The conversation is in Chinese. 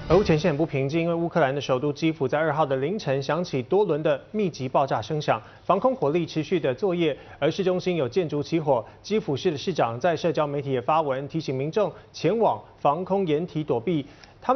俄乌前线不平静，因为乌克兰的首都基辅在2号的凌晨响起多轮的密集爆炸声响，防空火力持续的作业，而市中心有建筑起火。基辅市的市长在社交媒体也发文提醒民众前往防空掩体躲避。